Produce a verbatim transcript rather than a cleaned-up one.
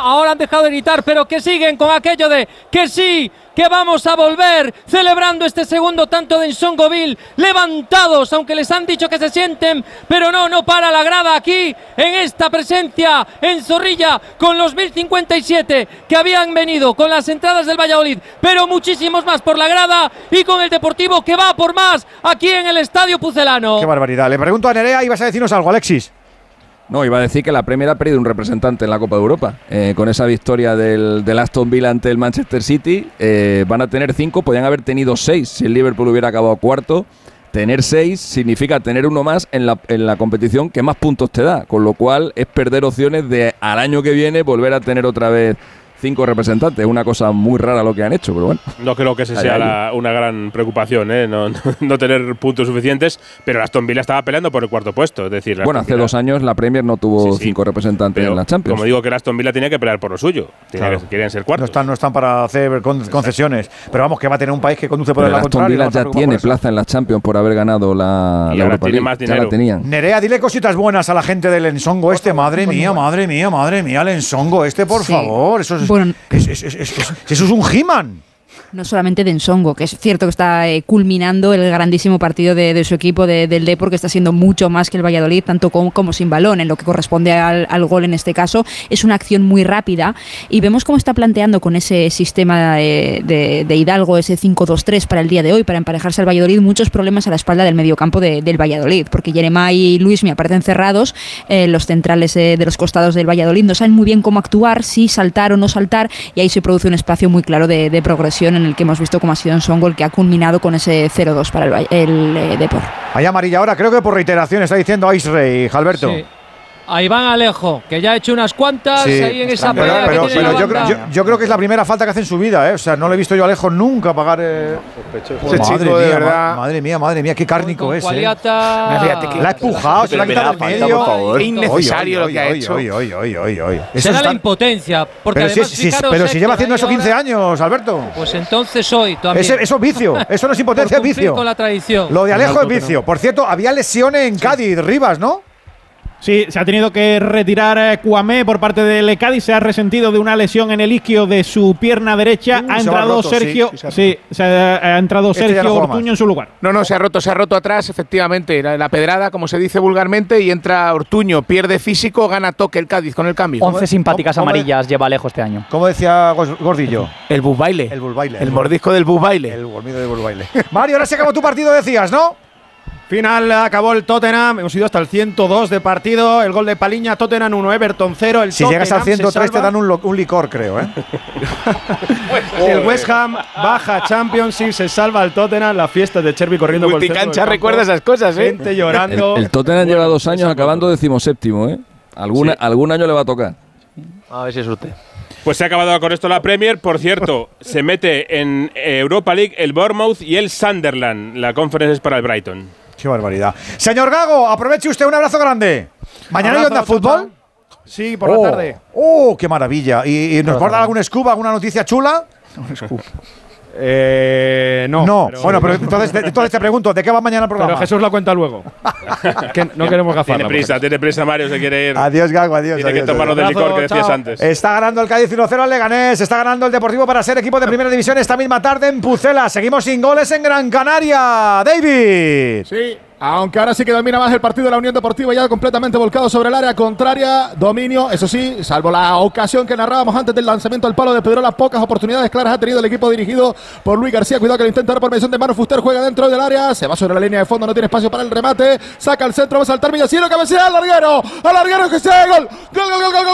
ahora han dejado de gritar, pero que siguen con aquello de que sí, que vamos a volver, celebrando este segundo tanto de Nsongoville, levantados, aunque les han dicho que se sienten, pero no, no para la grada aquí, en esta presencia en Zorrilla, con los mil cincuenta y siete que habían venido, con las entradas del Valladolid, pero muchísimos más por la grada, y con el Deportivo que va por más aquí en el Estadio Pucelano. Qué barbaridad. Le pregunto a Nerea, ibas a decirnos algo, Alexis. No, iba a decir que la Premier ha perdido un representante en la Copa de Europa. Eh, con esa victoria del, del Aston Villa ante el Manchester City, eh, van a tener cinco, podían haber tenido seis si el Liverpool hubiera acabado cuarto. Tener seis significa tener uno más en la, en la competición que más puntos te da, con lo cual es perder opciones de al año que viene volver a tener otra vez cinco representantes. Es una cosa muy rara lo que han hecho, pero bueno. No creo que esa sea la, una gran preocupación, ¿eh? no, no, no tener puntos suficientes, pero Aston Villa estaba peleando por el cuarto puesto. Es decir, bueno, hace dos años la Premier no tuvo sí, sí, cinco representantes en la Champions. Como digo, que el Aston Villa tenía que pelear por lo suyo. Claro. Que, querían ser cuartos. No están, no están para hacer concesiones. Pero vamos, que va a tener un país que conduce por el lado contrario. Aston Villa ya tiene plaza en la Champions por haber ganado la, y la ahora Europa tiene League. más dinero. Ya la tenían. Nerea, dile cositas buenas a la gente del Ensongo este. Madre mía, madre mía, madre mía, el Ensongo este, por sí. favor. Eso es, bueno, es, es, es, es, es, eso es un He-Man. No solamente de Nsongo, que es cierto que está eh, culminando el grandísimo partido de, de su equipo de, del Depor, que está siendo mucho más que el Valladolid, tanto con, como sin balón, en lo que corresponde al, al gol en este caso. Es una acción muy rápida y vemos cómo está planteando con ese sistema de, de, de Hidalgo, ese cinco dos tres para el día de hoy, para emparejarse al Valladolid, muchos problemas a la espalda del mediocampo de, del Valladolid, porque Jeremá y Luismi aparecen cerrados, eh, los centrales eh, de los costados del Valladolid no saben muy bien cómo actuar, si saltar o no saltar, y ahí se produce un espacio muy claro de, de progresión en el que hemos visto cómo ha sido Nsongo el que ha culminado con ese cero dos para el, el eh, Depor. Hay amarilla ahora, creo que por reiteración está diciendo Aisrey, Alberto. Sí. A Iván Alejo, que ya ha hecho unas cuantas sí, ahí en esa pelea. Pero, que pero, tiene pero yo, creo, yo, yo creo que es la primera falta que hace en su vida, ¿eh? O sea, no le he visto yo a Alejo nunca pagar. Eh, ese madre chico, mía, de verdad. Madre mía, madre mía, qué cárnico es. Eh. Fíjate que la ha empujado, se la ha quitado del medio. Por favor. Es innecesario lo que ha hecho. Oye, oye, oye, oye, oye. Será la impotencia. Porque pero además, si, si, pero si lleva haciendo eso quince años, Alberto. Pues entonces hoy también. Ese, eso es vicio, eso no es impotencia, es vicio. Con la tradición. Lo de Alejo es vicio. Por cierto, había lesiones en Cádiz, Rivas, ¿no? Sí, se ha tenido que retirar eh, Kouamé por parte del Cádiz. Se ha resentido de una lesión en el isquio de su pierna derecha. Uh, ha entrado roto, Sergio, sí, sí, sí, se ha, ha entrado este Sergio no Ortuño en su lugar. No, no, se ha roto, se ha roto atrás, efectivamente. La, la pedrada, como se dice vulgarmente, y entra Ortuño, pierde físico, gana toque el Cádiz con el cambio. once simpáticas ¿Cómo, amarillas lleva lejos este año. ¿Cómo decía Gordillo? El bus baile. El bus baile. El, el mordisco del bus baile. El gormido del bus baile. Mario, ahora se acabó tu partido, decías, ¿no? Final, acabó el Tottenham, hemos ido hasta el ciento dos de partido, el gol de Paliña, Tottenham uno, Everton cero. El si Tottenham llegas al ciento tres te dan un, lo, un licor, creo, ¿eh? El West Ham baja Championship, se salva el Tottenham, la fiesta de Cherby corriendo por el centro cancha recuerda esas cosas, ¿eh? Gente llorando. El, el Tottenham bueno, lleva dos años acabando decimoséptimo, ¿eh? Alguna, sí. Algún año le va a tocar. A ver si es usted. Pues se ha acabado con esto la Premier. Por cierto, se mete en Europa League el Bournemouth y el Sunderland. La conferencia es para el Brighton. Qué barbaridad. Señor Gago, aproveche usted, un abrazo grande. ¿Mañana hay Onda Fútbol? Sí, por oh, la tarde. ¡Oh, qué maravilla! ¿Y, y nos va a dar algún scoop, alguna noticia chula? Un scoop. Eh, no. No, pero bueno, pero entonces, entonces te pregunto, ¿de qué va mañana el programa? Pero Jesús la cuenta luego. que no queremos gafarla. Tiene prisa, tiene prisa Mario, se quiere ir. Adiós, Gago, adiós. Tiene adiós, que tomarlo del licor que decías chao. antes. Está ganando el Cádiz uno cero al Leganés, está ganando el Deportivo para ser equipo de primera división esta misma tarde en Pucela. Seguimos sin goles en Gran Canaria. David. Sí. Aunque ahora sí que domina más el partido de la Unión Deportiva, ya completamente volcado sobre el área contraria, dominio, eso sí, salvo la ocasión que narrábamos antes del lanzamiento al palo de Pedrola, pocas oportunidades claras ha tenido el equipo dirigido por Luis García. Cuidado que lo intenta dar por mención de mano. Fuster juega dentro del área, se va sobre la línea de fondo, no tiene espacio para el remate, saca el centro, va a saltar Villacino, cabecea al larguero, al larguero que sea gol, gol, gol, gol, gol, gol.